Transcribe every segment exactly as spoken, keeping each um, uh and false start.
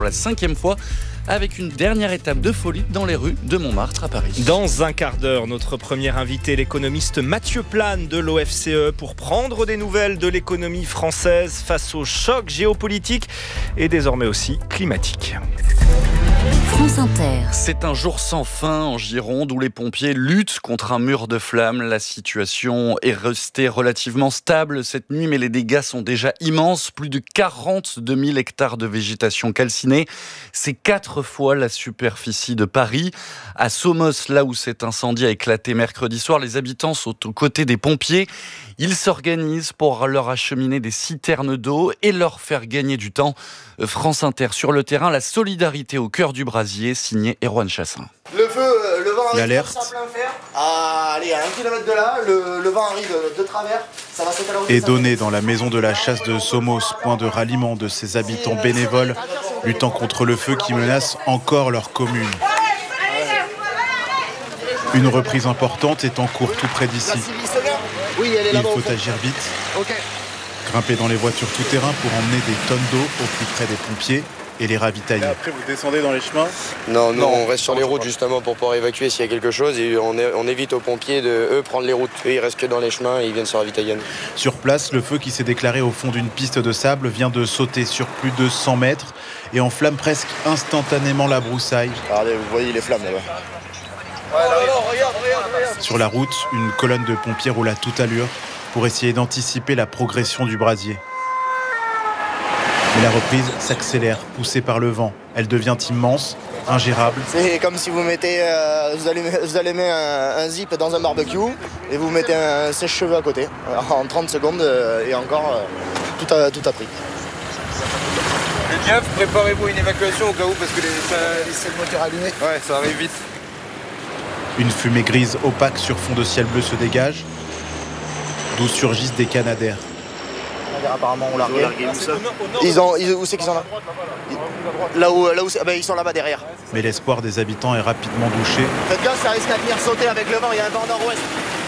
pour la cinquième fois avec une dernière étape de folie dans les rues de Montmartre à Paris. Dans un quart d'heure, notre premier invité, l'économiste Mathieu Plane de l'O F C E, pour prendre des nouvelles de l'économie française face au choc géopolitique et désormais aussi climatique. France Inter. C'est un jour sans fin en Gironde où les pompiers luttent contre un mur de flammes. La situation est restée relativement stable cette nuit, mais les dégâts sont déjà immenses. Plus de quarante-deux mille hectares de végétation calcinée. C'est quatre fois la superficie de Paris. À Somos, là où cet incendie a éclaté mercredi soir, les habitants sont aux côtés des pompiers. Ils s'organisent pour leur acheminer des citernes d'eau et leur faire gagner du temps. France Inter sur le terrain, la solidarité au cœur du brasier, signé Erwan Chassin. Le feu, le vent arrive L'alerte. à plein fer. À, allez, à un kilomètre de là, le, le vent arrive de travers. Ça va s'étaler. Et donné dans la maison de la chasse de Somos, point de ralliement de ces habitants bénévoles luttant contre le feu qui menace encore leur commune. Une reprise importante est en cours tout près d'ici. Il faut agir vite. Grimper dans les voitures tout-terrain pour emmener des tonnes d'eau au plus près des pompiers et les ravitailler. Et après, vous descendez dans les chemins ? Non, nous, on reste sur les routes justement pour pouvoir évacuer s'il y a quelque chose et on, est, on évite aux pompiers de eux prendre les routes. Eux, ils restent que dans les chemins et ils viennent se ravitailler. Sur place, le feu qui s'est déclaré au fond d'une piste de sable vient de sauter sur plus de cent mètres et enflamme presque instantanément la broussaille. Regardez, vous voyez les flammes là-bas. Ouais, là, regarde, regarde, regarde. Sur la route, une colonne de pompiers roule à toute allure pour essayer d'anticiper la progression du brasier. Mais la reprise s'accélère, poussée par le vent. Elle devient immense, ingérable. C'est comme si vous mettez, euh, vous allumez, vous allumez un, un zip dans un barbecue et vous mettez un sèche-cheveux à côté. Alors, en trente secondes euh, et encore, euh, tout, a, tout a pris. Les gars, préparez-vous une évacuation au cas où parce que les, ça, C'est le moteur allumé. ouais, ça arrive vite. Une fumée grise opaque sur fond de ciel bleu se dégage, d'où surgissent des canadaires. Apparemment, on l'a largué. Ils ont, ils, où c'est qu'ils sont là Là où, là où ah ben, ils sont là-bas derrière. Mais l'espoir des habitants est rapidement douché. Faites gaffe, ça risque à venir sauter avec le vent. Il y a un vent nord-ouest.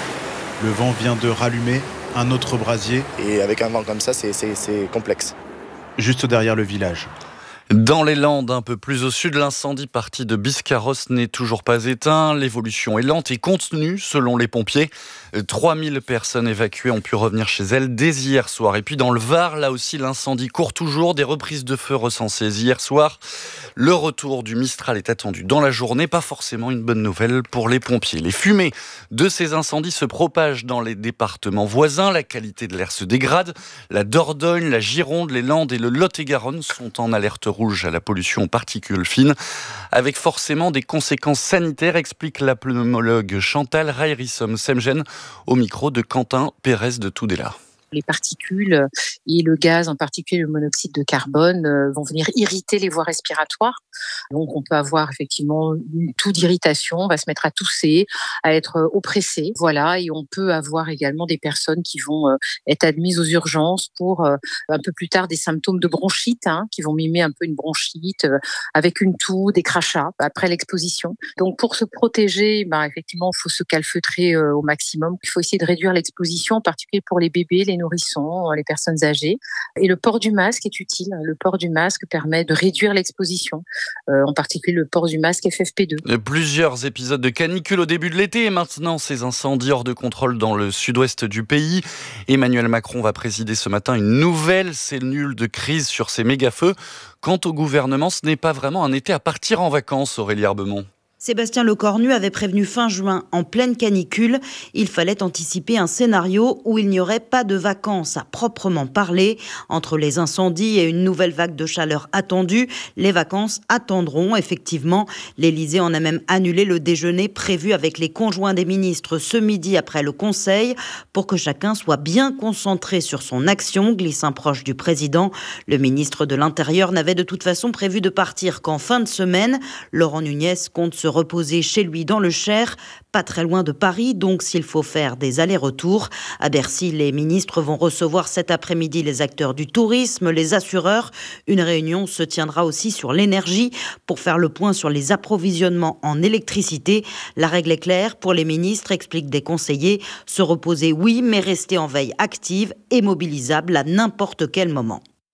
Le vent vient de rallumer un autre brasier. Et avec un vent comme ça, c'est, c'est, c'est complexe. Juste derrière le village. Dans les Landes, un peu plus au sud, l'incendie parti de Biscarrosse n'est toujours pas éteint. L'évolution est lente et contenue, selon les pompiers. trois mille personnes évacuées ont pu revenir chez elles dès hier soir. Et puis dans le Var, là aussi, l'incendie court toujours. Des reprises de feu recensées hier soir. Le retour du Mistral est attendu dans la journée. Pas forcément une bonne nouvelle pour les pompiers. Les fumées de ces incendies se propagent dans les départements voisins. La qualité de l'air se dégrade. La Dordogne, la Gironde, les Landes et le Lot-et-Garonne sont en alerte rouge à la pollution aux particules fines, avec forcément des conséquences sanitaires, explique la pneumologue Chantal Rairissom-Semgen au micro de Quentin Pérez de Tudela. Les particules et le gaz, en particulier le monoxyde de carbone, vont venir irriter les voies respiratoires. Donc, on peut avoir effectivement une toux d'irritation, on va se mettre à tousser, à être oppressé. Voilà, et on peut avoir également des personnes qui vont être admises aux urgences pour un peu plus tard des symptômes de bronchite, hein, qui vont mimer un peu une bronchite avec une toux, des crachats après l'exposition. Donc, pour se protéger, ben, effectivement, il faut se calfeutrer au maximum. Il faut essayer de réduire l'exposition, en particulier pour les bébés, les nourrissons, les personnes âgées. Et le port du masque est utile. Le port du masque permet de réduire l'exposition, euh, en particulier le port du masque F F P deux. Plusieurs épisodes de canicule au début de l'été et maintenant ces incendies hors de contrôle dans le sud-ouest du pays. Emmanuel Macron va présider ce matin une nouvelle cellule de crise sur ces méga-feux. Quant au gouvernement, ce n'est pas vraiment un été à partir en vacances, Aurélie Herbemont. Sébastien Lecornu avait prévenu fin juin, en pleine canicule, il fallait anticiper un scénario où il n'y aurait pas de vacances à proprement parler. Entre les incendies et une nouvelle vague de chaleur attendue, les vacances attendront effectivement. L'Élysée en a même annulé le déjeuner prévu avec les conjoints des ministres ce midi après le Conseil pour que chacun soit bien concentré sur son action, glisse un proche du président. Le ministre de l'Intérieur n'avait de toute façon prévu de partir qu'en fin de semaine. Laurent Nunez compte se reposer chez lui dans le Cher, pas très loin de Paris, donc s'il faut faire des allers-retours. À Bercy, les ministres vont recevoir cet après-midi les acteurs du tourisme, les assureurs. Une réunion se tiendra aussi sur l'énergie pour faire le point sur les approvisionnements en électricité. La règle est claire pour les ministres, expliquent des conseillers. Se reposer, oui, mais rester en veille active et mobilisable à n'importe quel moment.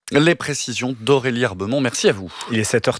Les précisions d'Aurélie Herbemont, merci à vous. Il est sept heures.